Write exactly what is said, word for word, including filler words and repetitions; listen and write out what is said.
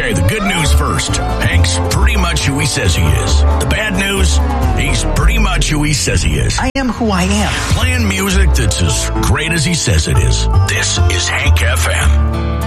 Okay, the good news first. Hank's pretty much who he says he is. The bad news, he's pretty much who he says he is. I am who I am. Playing music that's as great as he says it is. This is Hank F M.